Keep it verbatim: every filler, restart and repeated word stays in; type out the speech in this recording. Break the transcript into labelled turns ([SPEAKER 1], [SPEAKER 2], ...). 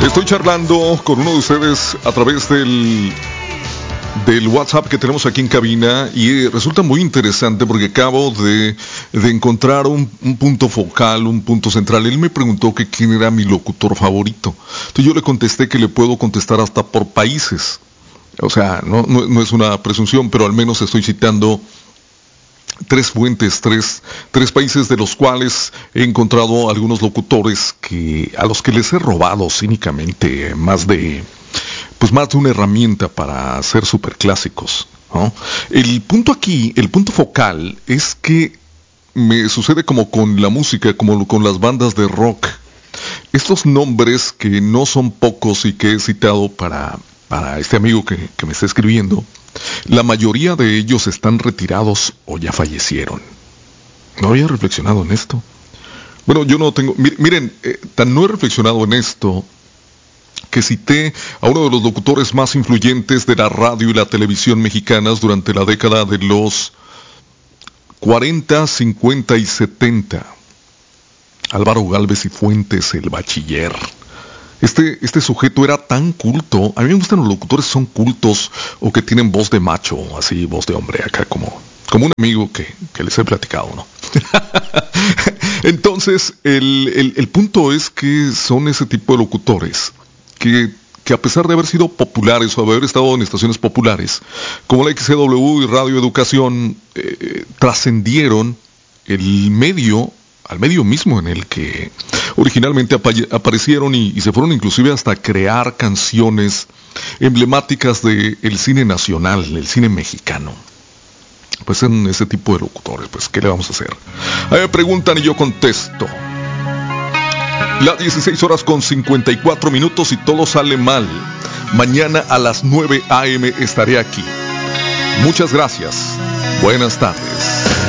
[SPEAKER 1] Estoy charlando con uno de ustedes a través del, del WhatsApp que tenemos aquí en cabina y resulta muy interesante porque acabo de, de encontrar un, un punto focal, un punto central. Él me preguntó que quién era mi locutor favorito. Entonces yo le contesté que le puedo contestar hasta por países. O sea, no, no, no es una presunción, pero al menos estoy citando tres fuentes, tres, tres países de los cuales he encontrado algunos locutores que, a los que les he robado cínicamente más de, pues más de una herramienta para ser superclásicos, ¿no? El punto aquí, el punto focal es que me sucede como con la música, como con las bandas de rock. Estos nombres que no son pocos y que he citado para, para este amigo que, que me está escribiendo, la mayoría de ellos están retirados o ya fallecieron. No había reflexionado en esto. Bueno, yo no tengo... Miren, eh, tan no he reflexionado en esto que cité a uno de los locutores más influyentes de la radio y la televisión mexicanas durante la década de los cuarenta, cincuenta y setenta. Álvaro Gálvez y Fuentes, el bachiller. Este, este sujeto era tan culto. A mí me gustan los locutores que son cultos o que tienen voz de macho, así, voz de hombre, acá como, como un amigo que, que les he platicado, ¿no? Entonces, el, el, el punto es que son ese tipo de locutores que, que a pesar de haber sido populares o haber estado en estaciones populares, como la X C W y Radio Educación, eh, trascendieron el medio, al medio mismo en el que originalmente apa- aparecieron y, y se fueron inclusive hasta crear canciones emblemáticas del cine nacional, el cine mexicano. Pues en ese tipo de locutores, pues ¿qué le vamos a hacer? Ahí me preguntan y yo contesto. Las dieciséis horas con cincuenta y cuatro minutos y todo sale mal. Mañana a las nueve a eme estaré aquí. Muchas gracias. Buenas tardes.